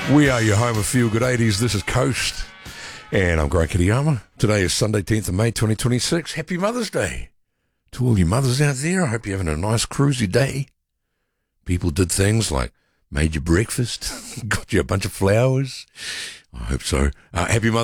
We are your home of Feel Good 80s. This is Coast, and I'm Greg Kitayama. Today is Sunday, 10th of May, 2026. Happy Mother's Day to all you mothers out there. I hope you're having a nice cruisy day. People did things like made you breakfast, got you a bunch of flowers. I hope so. Happy Mother's